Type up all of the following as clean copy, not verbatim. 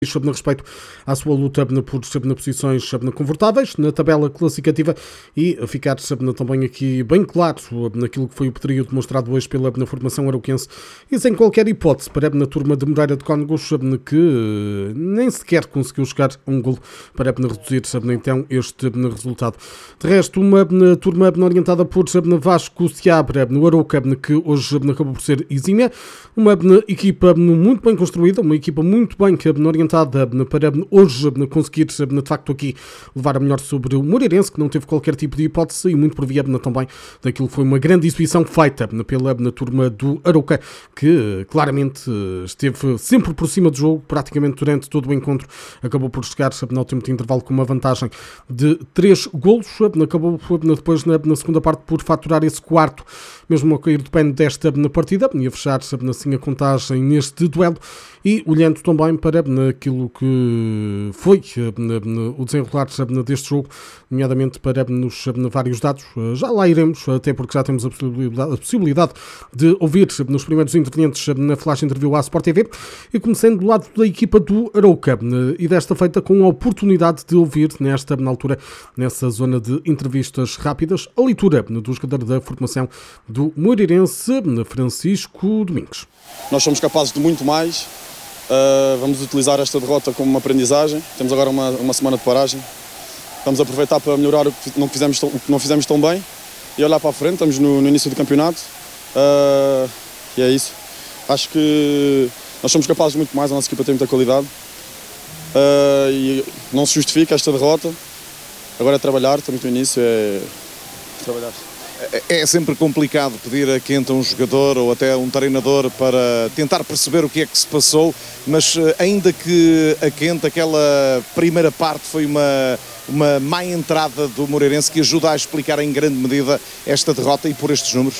No respeito à sua luta por posições confortáveis na tabela classificativa e ficar também aqui bem claro naquilo que foi o poderio demonstrado hoje pela formação arauquense e sem qualquer hipótese para a turma de Moreira de Cónegos, que nem sequer conseguiu chegar a um golo para reduzir então este resultado. De resto, uma turma orientada por Vasco Seabra no Arouca, que hoje acabou por ser exímia, uma equipa muito bem construída, uma equipa muito bem orientada para hoje conseguir de facto aqui levar a melhor sobre o Moreirense, que não teve qualquer tipo de hipótese e muito por via também daquilo que foi uma grande exibição feita pela turma do Arouca, que claramente esteve sempre por cima do jogo, praticamente durante todo o encontro, acabou por chegar no tempo de intervalo com uma vantagem de 3 golos, acabou depois na segunda parte por faturar esse quarto, mesmo a cair do pano desta partida, e a fechar assim a contagem neste duelo, e olhando também para aquilo que foi o desenrolar deste jogo, nomeadamente para nos vários dados, já lá iremos, até porque já temos a possibilidade de ouvir nos primeiros intervenientes na flash interview à Sport TV, e começando do lado da equipa do Arouca, e desta feita com a oportunidade de ouvir na altura, nessa zona de entrevistas rápidas, a leitura do jogador da formação do Moreirense, Francisco Domingos. Nós somos capazes de muito mais. Vamos utilizar esta derrota como uma aprendizagem. Temos agora uma semana de paragem. Vamos aproveitar para melhorar o que não fizemos tão bem e olhar para a frente. Estamos no início do campeonato e é isso. Acho que nós somos capazes de muito mais. A nossa equipa tem muita qualidade e não se justifica esta derrota. Agora é trabalhar, estamos no início, é trabalhar. É sempre complicado pedir a quente a um jogador ou até a um treinador para tentar perceber o que é que se passou, mas ainda que a quente, aquela primeira parte foi uma má entrada do Moreirense que ajuda a explicar em grande medida esta derrota e por estes números.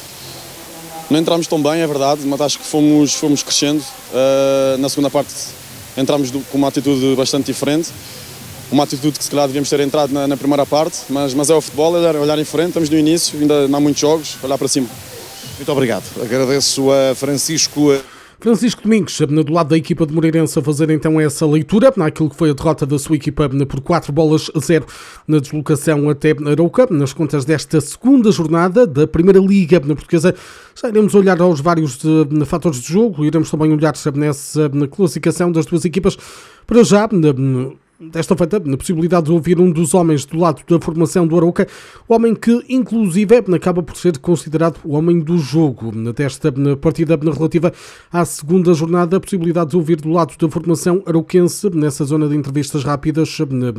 Não entramos tão bem, é verdade, mas acho que fomos crescendo. Na segunda parte entramos com uma atitude bastante diferente. Uma atitude que se calhar devíamos ter entrado na primeira parte, mas é o futebol, olhar em frente, estamos no início, ainda não há muitos jogos, olhar para cima. Muito obrigado, agradeço a Francisco Domingos, do lado da equipa de Moreirense, a fazer então essa leitura naquilo que foi a derrota da sua equipa por 4-0 na deslocação até Arouca, nas contas desta segunda jornada da Primeira Liga portuguesa. Já iremos olhar aos vários fatores de jogo, iremos também olhar na classificação das duas equipas. Para já, desta feita, na possibilidade de ouvir um dos homens do lado da formação do Arouca, o homem que inclusive acaba por ser considerado o homem do jogo desta partida relativa à segunda jornada, a possibilidade de ouvir do lado da formação arauquense nessa zona de entrevistas rápidas,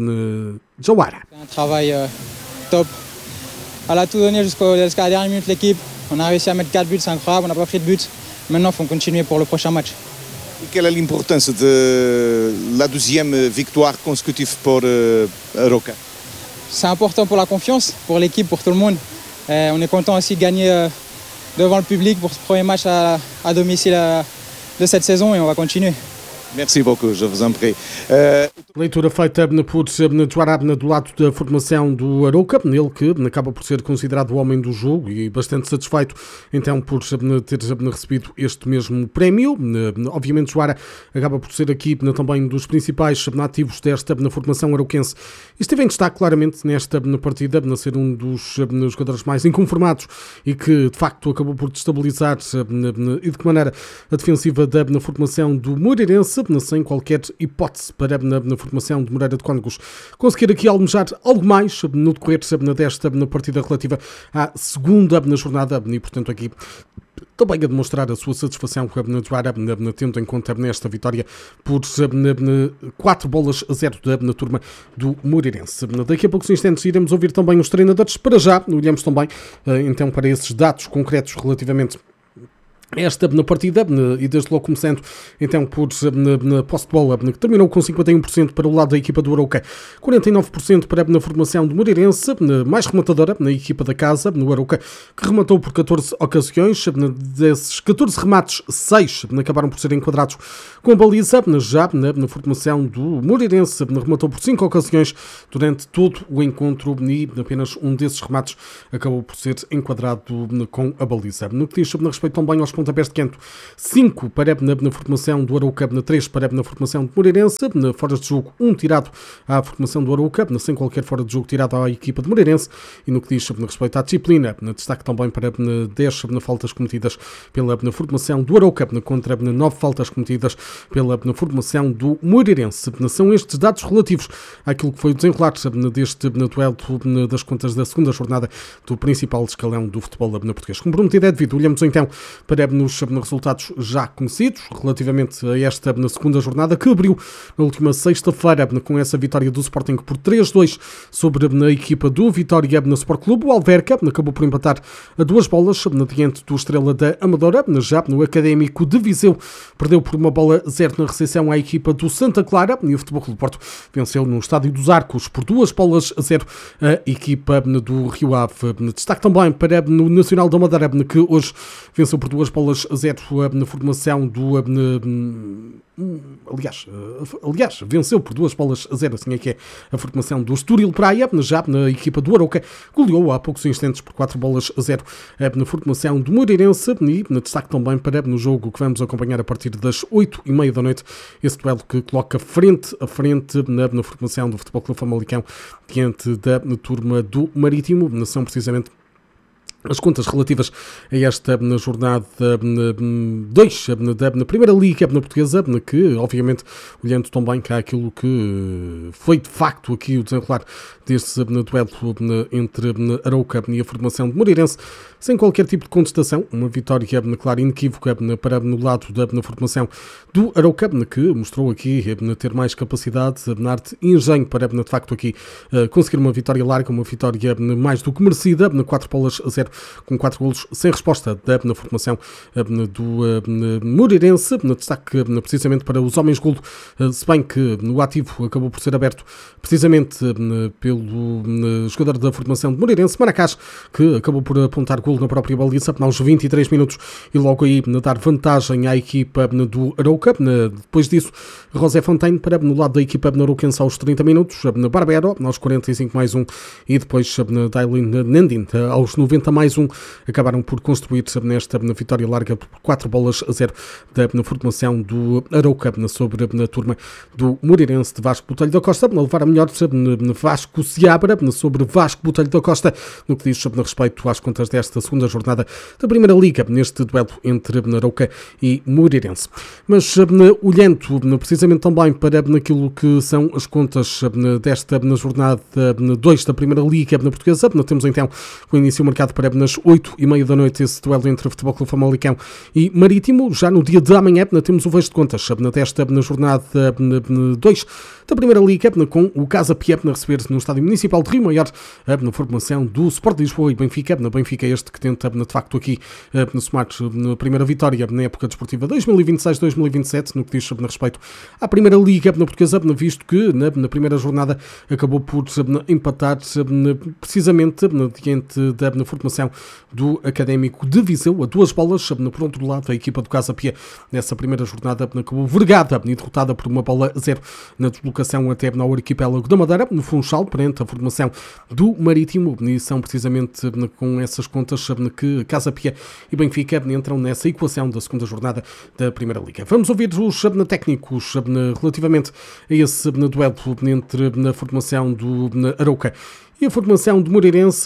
Jawara. Un travail top. Elle a tout donné jusqu'à la dernière minute l'équipe. On a réussi à mettre 4 buts, c'est incroyable, on n'a pas pris de buts. Maintenant, il faut continuer pour le prochain match. E quelle est l'importance de la 12e victoire consécutive pour Arouca? C'est important pour la confiance, pour l'équipe, pour tout le monde. On est content aussi de gagner devant le public pour ce premier match à domicile de cette saison et on va continuer. Merci beaucoup, je vous en prie. Leitura feita por Joarab do lado da formação do Arouca, ele que acaba por ser considerado o homem do jogo e bastante satisfeito então por ter recebido este mesmo prémio. Obviamente Joara acaba por ser aqui também dos principais ativos desta formação arauquense e esteve em destaque claramente nesta partida, ser um dos jogadores mais inconformados e que de facto acabou por destabilizar e de que maneira a defensiva da formação do Moreirense, sem qualquer hipótese para na formação de Moreira de Cónegos conseguir aqui almejar algo mais no decorrer desta partida relativa à segunda jornada e portanto aqui também a demonstrar a sua satisfação na Joara, tendo em conta nesta vitória por 4-0 na turma do Moreirense. Daqui a poucos instantes iremos ouvir também os treinadores. Para já, olhamos também então para esses dados concretos relativamente esta na partida, e desde logo começando então por na posse de bola, que terminou com 51% para o lado da equipa do Arouca, 49% para na formação do Moreirense, mais rematadora na equipa da casa, no Arouca, que rematou por 14 ocasiões, desses 14 remates, 6 acabaram por ser enquadrados com a baliza, já na formação do Moreirense, rematou por 5 ocasiões durante todo o encontro e apenas um desses remates acabou por ser enquadrado com a baliza. No que diz respeito também aos pontapés de canto, 5 para na formação do Arouca, 3 para na formação de Moreirense, fora de jogo 1 tirado à formação do Arouca, sem qualquer fora de jogo tirado à equipa de Moreirense. E no que diz respeito à disciplina, destaque também para 10 faltas cometidas pela formação do Arouca, contra 9 faltas cometidas pela formação do Moreirense. São estes dados relativos àquilo que foi o desenrolar deste duelo das contas da segunda jornada do principal escalão do futebol português. Como prometido é devido, olhamos então para os resultados já conhecidos relativamente a esta segunda jornada que abriu na última sexta-feira com essa vitória do Sporting por 3-2 sobre a equipa do Vitória Sport Clube. O Alverca acabou por empatar a 2 bolas diante do Estrela da Amadora. Já no Académico de Viseu perdeu por 1-0 na recepção à equipa do Santa Clara, e o Futebol Clube do Porto venceu no Estádio dos Arcos por 2-0 a equipa do Rio Ave. Destaque também para no Nacional da Madeira, que hoje venceu por 2-0 na formação do... Aliás, venceu por 2-0, assim é que é a formação do Estoril Praia. Já na equipa do Arouca goleou há poucos instantes por 4-0 na formação do Moreirense. E destaque também para no jogo que vamos acompanhar a partir das 8h30 da noite, esse duelo que coloca frente a frente na formação do Futebol Clube Famalicão diante da turma do Marítimo. São precisamente as contas relativas a esta jornada 2 da Primeira Liga Portuguesa, que obviamente, olhando também cá aquilo que foi de facto aqui o desenrolar deste duelo entre Arouca e a formação de Moreirense, sem qualquer tipo de contestação, uma vitória clara e inequívoca para no lado da formação do Arouca, que mostrou aqui ter mais capacidade, arte e engenho para de facto aqui conseguir uma vitória larga, uma vitória mais do que merecida, 4-0 com 4 golos sem resposta na formação do Moreirense. Destaque precisamente para os homens golo, se bem que no ativo acabou por ser aberto precisamente pelo jogador da formação de Moreirense, Maracás, que acabou por apontar golo na própria baliza aos 23 minutos e logo aí dar vantagem à equipa do Arouca. Depois disso, José Fontaine para no lado da equipa arouquense aos 30 minutos, Barbero aos 45 mais 1 e depois Dailin Nendin aos 90 mais 1 acabaram por construir nesta vitória larga por 4-0 na formação do Arouca sobre a turma do Moreirense de Vasco Botelho da Costa, a levar a melhor Vasco Seabra sobre Vasco Botelho da Costa no que diz respeito às contas desta segunda jornada da Primeira Liga neste duelo entre Arouca e Moreirense. Mas olhando precisamente também para aquilo que são as contas desta jornada 2 da Primeira Liga Portuguesa, temos então o início marcado para nas 8h30 da noite esse duelo entre o Futebol Clube Famalicão e Marítimo. Já no dia de amanhã temos o vejo de contas desta jornada 2 da Primeira Liga, com o Casa Pia a receber no Estádio Municipal de Rio Maior na formação do Sport Lisboa e Benfica. Benfica este que tenta de facto aqui somar na primeira vitória na época desportiva 2026-2027 no que diz respeito à Primeira Liga Portuguesa, visto que na primeira jornada acabou por empatar precisamente diante da formação do Académico de Viseu a 2 bolas. Por outro lado, a equipa do Casa Pia nessa primeira jornada acabou vergada e derrotada por 1-0 na deslocação até ao arquipélago da Madeira, no Funchal, perante a formação do Marítimo. E são precisamente com essas contas que Casa Pia e Benfica entram nessa equação da segunda jornada da Primeira Liga. Vamos ouvir os técnicos relativamente a esse duelo entre a formação do Arouca e a formação de Moreirense.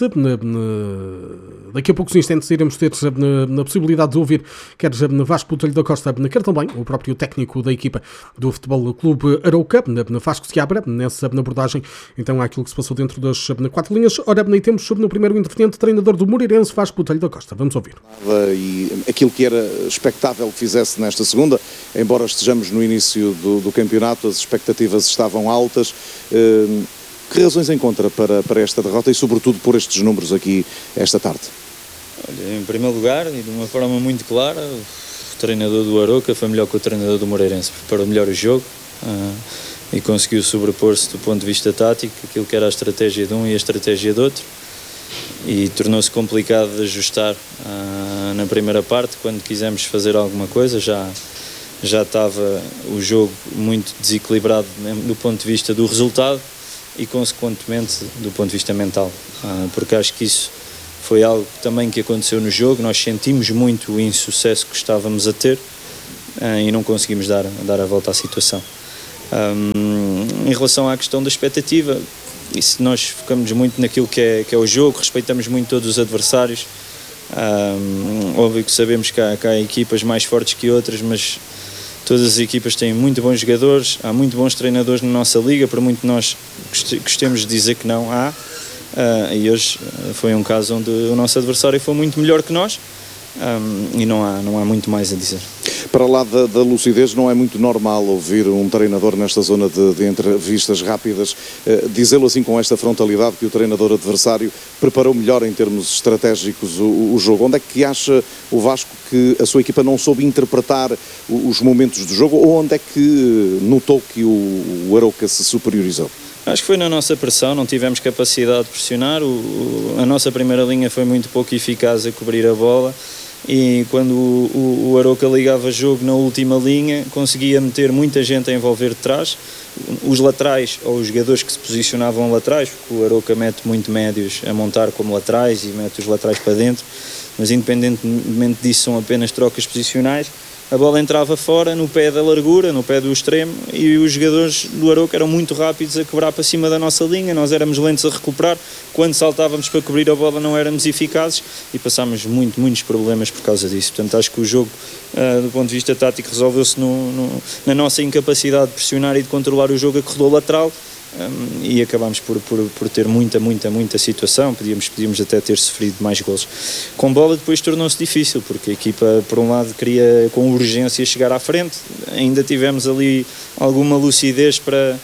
Daqui a poucos instantes iremos ter na possibilidade de ouvir quer Vasco Botelho da Costa, quer também o próprio técnico da equipa do Futebol Clube Arouca, Vasco Seabra, nessa abordagem então àquilo que se passou dentro das 4 linhas. Ora, e temos no primeiro interveniente treinador do Moreirense, Vasco Botelho da Costa. Vamos ouvir. E aquilo que era expectável que fizesse nesta segunda, embora estejamos no início do campeonato, as expectativas estavam altas. Que razões encontra para esta derrota e, sobretudo, por estes números aqui esta tarde? Olha, em primeiro lugar, e de uma forma muito clara, o treinador do Arouca foi melhor que o treinador do Moreirense. Preparou melhor o jogo e conseguiu sobrepor-se do ponto de vista tático, aquilo que era a estratégia de um e a estratégia do outro. E tornou-se complicado de ajustar na primeira parte. Quando quisemos fazer alguma coisa, já estava o jogo muito desequilibrado do ponto de vista do resultado e consequentemente do ponto de vista mental, porque acho que isso foi algo também que aconteceu no jogo. Nós sentimos muito o insucesso que estávamos a ter e não conseguimos dar a volta à situação. Em relação à questão da expectativa, isso nós focamos muito naquilo que é o jogo, respeitamos muito todos os adversários. Óbvio que sabemos que há equipas mais fortes que outras, mas todas as equipas têm muito bons jogadores, há muito bons treinadores na nossa liga, por muito nós gostemos de dizer que não há. E hoje foi um caso onde o nosso adversário foi muito melhor que nós, e não há muito mais a dizer. Para lá da lucidez, não é muito normal ouvir um treinador nesta zona de entrevistas rápidas dizê-lo assim com esta frontalidade, que o treinador adversário preparou melhor em termos estratégicos o jogo. Onde é que acha o Vasco que a sua equipa não soube interpretar os momentos do jogo, ou onde é que notou que o Arouca se superiorizou? Acho que foi na nossa pressão, não tivemos capacidade de pressionar, a nossa primeira linha foi muito pouco eficaz a cobrir a bola, e quando o Arouca ligava jogo na última linha, conseguia meter muita gente a envolver de trás, os laterais ou os jogadores que se posicionavam laterais, porque o Arouca mete muito médios a montar como laterais e mete os laterais para dentro, mas independentemente disso são apenas trocas posicionais. A bola entrava fora, no pé da largura, no pé do extremo, e os jogadores do Arouca eram muito rápidos a quebrar para cima da nossa linha, nós éramos lentos a recuperar, quando saltávamos para cobrir a bola não éramos eficazes e passámos muitos problemas por causa disso. Portanto, acho que o jogo, do ponto de vista tático, resolveu-se na nossa incapacidade de pressionar e de controlar o jogo a corredor lateral. E acabámos por ter muita situação, podíamos até ter sofrido mais golos. Com bola depois tornou-se difícil, porque a equipa por um lado queria com urgência chegar à frente, ainda tivemos ali alguma lucidez para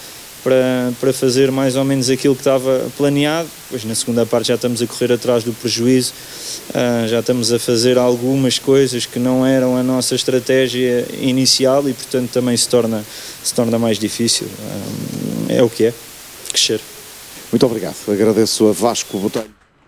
fazer mais ou menos aquilo que estava planeado. Depois na segunda parte já estamos a correr atrás do prejuízo, já estamos a fazer algumas coisas que não eram a nossa estratégia inicial e portanto também se torna mais difícil. É o que é, crescer. Muito obrigado, agradeço a Vasco Botelho.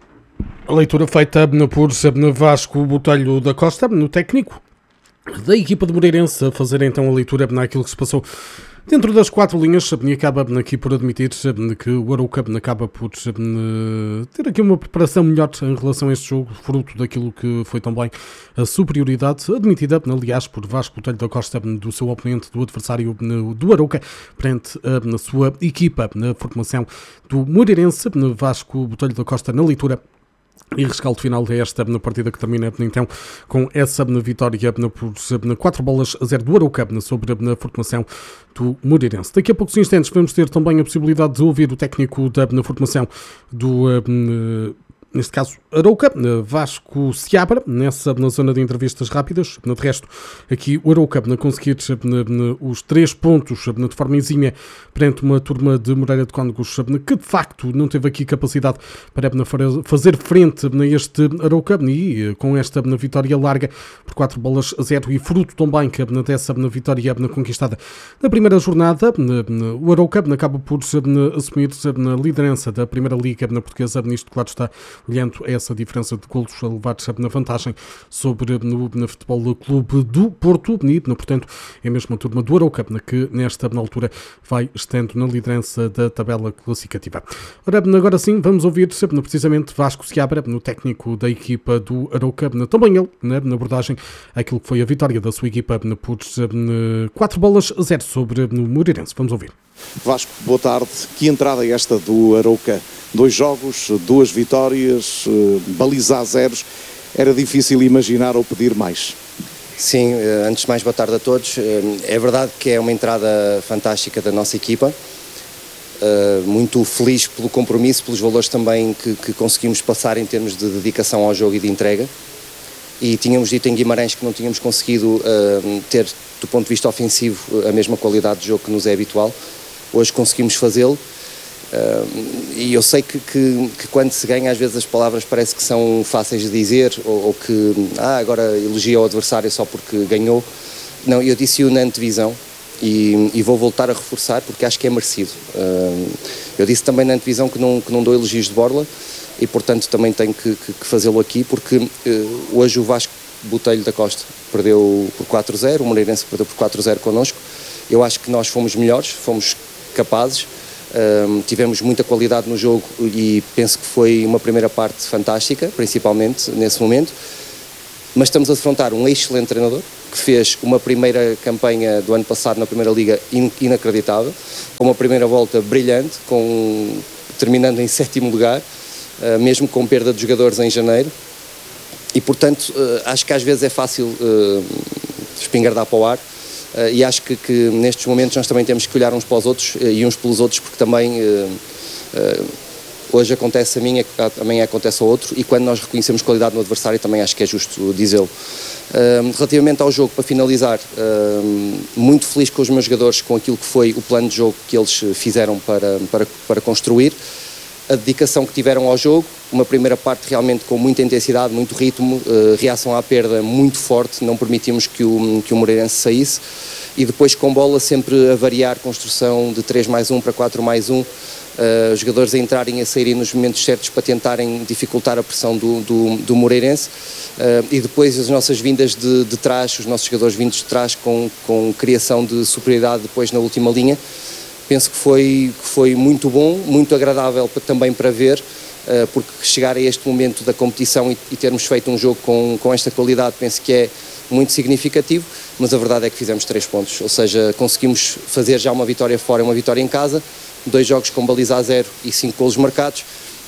A leitura feita por Vasco Botelho da Costa, no técnico da equipa de Moreirense, a fazer então a leitura naquilo que se passou dentro das quatro linhas, e acaba aqui por admitir que o Arouca acaba por ter aqui uma preparação melhor em relação a este jogo, fruto daquilo que foi também a superioridade admitida, aliás, por Vasco Botelho da Costa, do seu oponente, do adversário do Arouca, perante a sua equipa na formação do Moreirense. Vasco Botelho da Costa na leitura e rescaldo final desta partida, que termina então com essa vitória por 4-0 do Arouca sobre a formação do Moreirense. Daqui a poucos instantes vamos ter também a possibilidade de ouvir o técnico na formação do neste caso Arouca, Vasco Seabra, na zona de entrevistas rápidas. De resto, aqui o Arouca conseguir os 3 pontos de forma exímia perante uma turma de Moreira de Cónegos que de facto não teve aqui capacidade para fazer frente a este Arouca, e com esta vitória larga por 4-0 e fruto também dessa vitória conquistada na primeira jornada, o Arouca acaba por assumir a liderança da Primeira Liga portuguesa. Nisto, claro está, olhando essa diferença de golos a levar na vantagem sobre o Futebol Clube do Porto, e portanto é mesmo a turma do Arouca que nesta altura vai estando na liderança da tabela classificativa. Ora, agora sim, vamos ouvir precisamente Vasco Seabra, no técnico da equipa do Arouca, também ele, na abordagem aquilo que foi a vitória da sua equipa por 4-0 sobre o Moreirense. Vamos ouvir. Vasco, boa tarde. Que entrada é esta do Arouca? 2 jogos, 2 vitórias, baliza a zeros. Era difícil imaginar ou pedir mais? Sim, antes de mais, boa tarde a todos. É verdade que é uma entrada fantástica da nossa equipa. Muito feliz pelo compromisso, pelos valores também que conseguimos passar em termos de dedicação ao jogo e de entrega. E tínhamos dito em Guimarães que não tínhamos conseguido ter, do ponto de vista ofensivo, a mesma qualidade de jogo que nos é habitual. Hoje conseguimos fazê-lo. E eu sei que quando se ganha, às vezes as palavras parece que são fáceis de dizer, ou que agora elogia o adversário só porque ganhou. Não, eu disse-o na antevisão e vou voltar a reforçar porque acho que é merecido. Eu disse também na antevisão que não dou elogios de borla e portanto também tenho que fazê-lo aqui, porque hoje o Vasco Botelho da Costa perdeu por 4-0, o Moreirense perdeu por 4-0 connosco. Eu acho que nós fomos melhores, fomos capazes. Tivemos muita qualidade no jogo e penso que foi uma primeira parte fantástica, principalmente nesse momento. Mas estamos a defrontar um excelente treinador, que fez uma primeira campanha do ano passado na Primeira Liga inacreditável, com uma primeira volta brilhante, terminando em 7º lugar, mesmo com perda de jogadores em janeiro. E, portanto, acho que às vezes é fácil espingardar para o ar, e acho que nestes momentos nós também temos que olhar uns para os outros e uns pelos outros, porque também hoje acontece a mim, amanhã acontece ao outro, e quando nós reconhecemos qualidade no adversário também acho que é justo dizê-lo. Relativamente ao jogo, para finalizar, muito feliz com os meus jogadores, com aquilo que foi o plano de jogo que eles fizeram para construir, a dedicação que tiveram ao jogo, uma primeira parte realmente com muita intensidade, muito ritmo, reação à perda muito forte, não permitimos que o Moreirense saísse, e depois com bola sempre a variar, construção de 3+1 para 4+1, os jogadores a entrarem e a saírem nos momentos certos para tentarem dificultar a pressão do Moreirense, e depois as nossas vindas de trás, os nossos jogadores vindos de trás com criação de superioridade depois na última linha. Penso que foi muito bom, muito agradável também para ver, porque chegar a este momento da competição e termos feito um jogo com esta qualidade, penso que é muito significativo, mas a verdade é que fizemos 3 pontos, ou seja, conseguimos fazer já uma vitória fora e uma vitória em casa, 2 jogos com baliza a 0 e 5 golos marcados,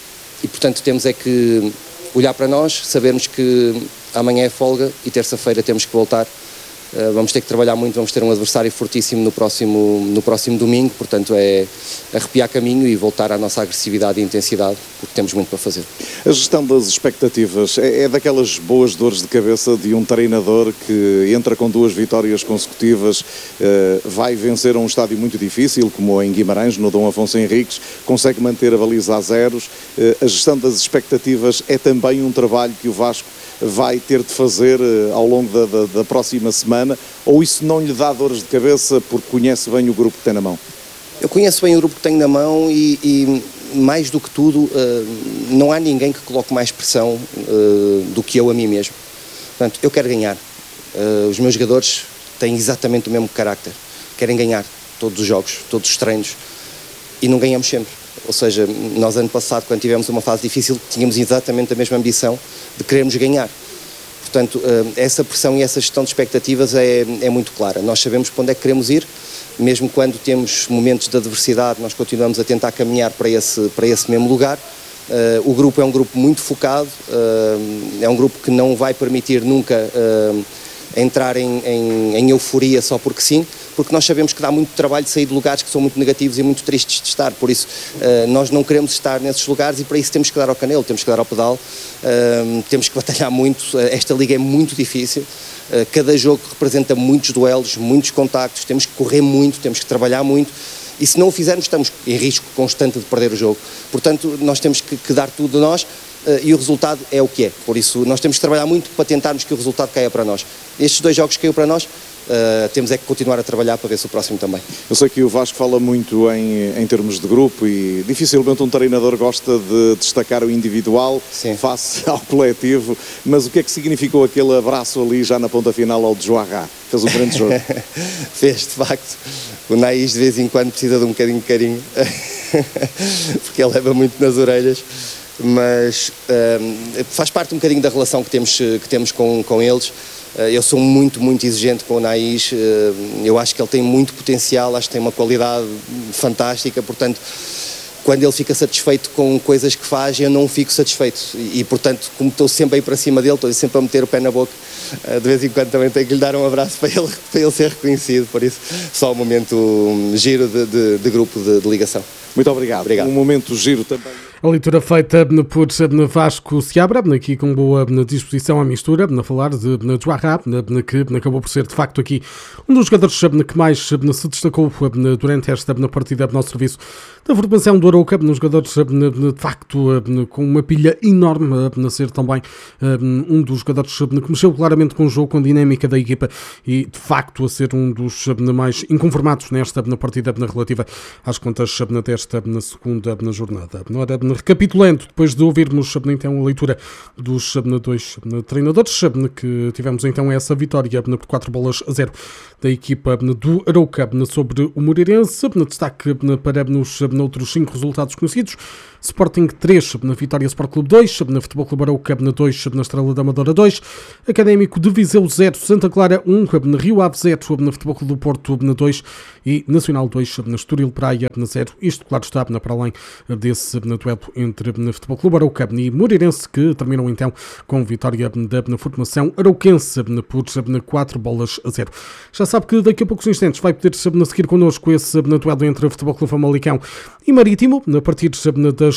e portanto temos é que olhar para nós, sabermos que amanhã é folga e terça-feira temos que voltar. Vamos ter que trabalhar muito, vamos ter um adversário fortíssimo no próximo domingo, portanto é arrepiar caminho e voltar à nossa agressividade e intensidade, porque temos muito para fazer. A gestão das expectativas é daquelas boas dores de cabeça de um treinador que entra com 2 vitórias consecutivas, vai vencer um estádio muito difícil, como em Guimarães, no Dom Afonso Henriques, consegue manter a baliza a 0. A gestão das expectativas é também um trabalho que o Vasco vai ter de fazer ao longo da próxima semana, ou isso não lhe dá dores de cabeça porque conhece bem o grupo que tem na mão? Eu conheço bem o grupo que tenho na mão e mais do que tudo, não há ninguém que coloque mais pressão do que eu a mim mesmo. Portanto, eu quero ganhar. Os meus jogadores têm exatamente o mesmo carácter. Querem ganhar todos os jogos, todos os treinos, e não ganhamos sempre. Ou seja, nós ano passado, quando tivemos uma fase difícil, tínhamos exatamente a mesma ambição de querermos ganhar. Portanto, essa pressão e essa gestão de expectativas é muito clara. Nós sabemos para onde é que queremos ir, mesmo quando temos momentos de adversidade, nós continuamos a tentar caminhar para esse mesmo lugar. O grupo é um grupo muito focado, é um grupo que não vai permitir nunca entrar em euforia só porque sim, porque nós sabemos que dá muito trabalho de sair de lugares que são muito negativos e muito tristes de estar, por isso nós não queremos estar nesses lugares e para isso temos que dar ao canelo, temos que dar ao pedal, temos que batalhar muito. Esta liga é muito difícil, cada jogo representa muitos duelos, muitos contactos, temos que correr muito, temos que trabalhar muito, e se não o fizermos estamos em risco constante de perder o jogo. Portanto, nós temos que dar tudo de nós, e o resultado é o que é. Por isso, nós temos que trabalhar muito para tentarmos que o resultado caia para nós. Estes 2 jogos que caiu para nós, temos é que continuar a trabalhar para ver se o próximo também. Eu sei que o Vasco fala muito em termos de grupo e dificilmente um treinador gosta de destacar o individual. Sim, face ao coletivo, mas o que é que significou aquele abraço ali já na ponta final ao de Joarrá? Fez um grande jogo. Fez, de facto. O Naís de vez em quando precisa de um bocadinho de carinho, porque ele leva muito nas orelhas, mas faz parte um bocadinho da relação que temos com eles. Eu sou muito exigente com o Naís, eu acho que ele tem muito potencial, acho que tem uma qualidade fantástica, portanto, quando ele fica satisfeito com coisas que faz, eu não fico satisfeito, e portanto, como estou sempre aí para cima dele, estou sempre a meter o pé na boca, de vez em quando também tenho que lhe dar um abraço para ele ser reconhecido, por isso só um momento giro de grupo de ligação. Muito obrigado. Um momento giro também. A leitura feita por Vasco Seabra, aqui com boa disposição à mistura, a falar de Joarrá, que acabou por ser de facto aqui um dos jogadores que mais se destacou durante esta partida no serviço da formação do Arouca, nos jogadores de facto com uma pilha enorme, a ser também um dos jogadores que mexeu claramente com o jogo, com a dinâmica da equipa e de facto a ser um dos mais inconformados nesta partida relativa às contas desta segunda jornada. recapitulando, depois de ouvirmos então a leitura dos dois treinadores, que tivemos então essa vitória por 4-0 da equipa do Arouca sobre o Moreirense, destaque para os outros 5 resultados conhecidos: Sporting 3, na Vitória Sport Clube 2, na Futebol Clube Arouca 2, na Estrela da Amadora 2, Académico de Viseu 0, Santa Clara 1, na Rio Ave 0, na Futebol Clube do Porto 2 e Nacional 2, na Estoril Praia 0. Isto, claro está, para além desse duelo entre Futebol Clube Arouca e Moreirense, que terminou então com vitória da formação arauquense por 4-0. Já sabe que daqui a poucos instantes vai poder seguir connosco esse duelo entre Futebol Clube Famalicão e Marítimo, a partir das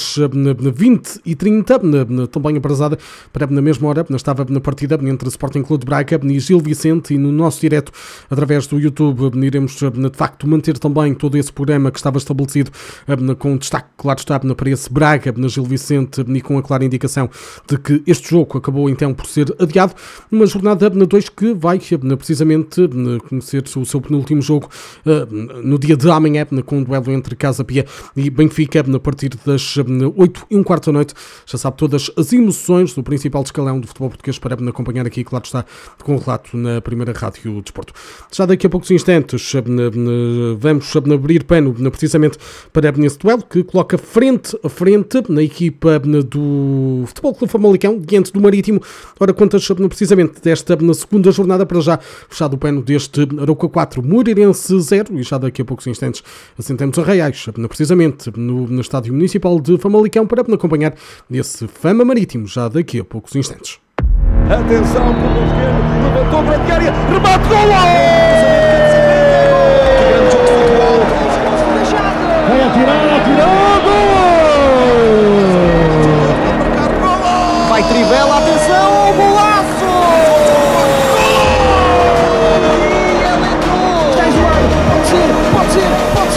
20h30, também aprazada para na mesma hora, estava na partida entre Sporting Clube de Braga e Gil Vicente, e no nosso direto através do YouTube iremos de facto manter também todo esse programa que estava estabelecido, com destaque, claro está, para esse Braga, na Gil Vicente, e com a clara indicação de que este jogo acabou então por ser adiado, numa jornada 2 que vai precisamente conhecer o seu penúltimo jogo no dia de amanhã, com um duelo entre Casa Pia e Benfica, a partir das 8h15 da noite. Já sabe todas as emoções do principal escalão do futebol português para acompanhar aqui, claro está, com o relato na primeira rádio de desporto. Já daqui a poucos instantes vamos abrir pano precisamente para esse duelo que coloca frente a frente na equipa do Futebol Clube Famalicão diante do Marítimo. Ora, quantas precisamente desta segunda jornada, para já fechado o pano deste Arouca 4, Moreirense 0, e já daqui a poucos instantes assentamos a Reais, precisamente no Estádio Municipal de Famalicão, para acompanhar esse Fama Marítimo, já daqui a poucos instantes. Atenção, por o esquerdo, levantou para a área, remate, golo! Vai atirar, golo!